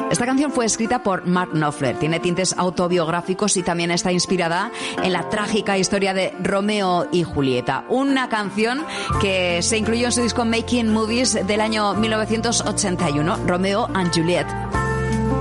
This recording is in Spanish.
Esta canción fue escrita por Mark Knopfler, tiene tintes autobiográficos y también está inspirada en la trágica historia de Romeo y Julieta, una canción que se incluyó en su disco Making Movies del año 1981, Romeo and Juliet.